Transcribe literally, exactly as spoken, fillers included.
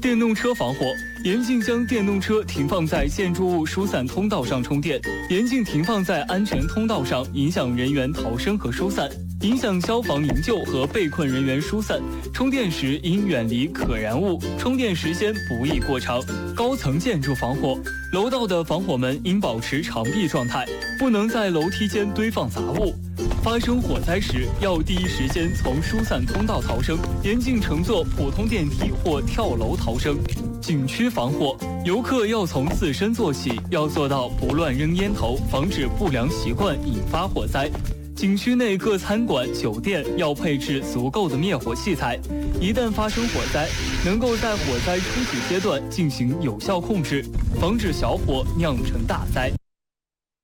电动车防火，严禁将电动车停放在建筑物疏散通道上充电，严禁停放在安全通道上，影响人员逃生和疏散，影响消防营救和被困人员疏散。充电时应远离可燃物，充电时间不宜过长。高层建筑防火，楼道的防火门应保持长闭状态，不能在楼梯间堆放杂物。发生火灾时，要第一时间从疏散通道逃生，严禁乘坐普通电梯或跳楼逃生。景区防火，游客要从自身做起，要做到不乱扔烟头，防止不良习惯引发火灾。景区内各餐馆、酒店要配置足够的灭火器材，一旦发生火灾，能够在火灾初级阶段进行有效控制，防止小火酿成大灾。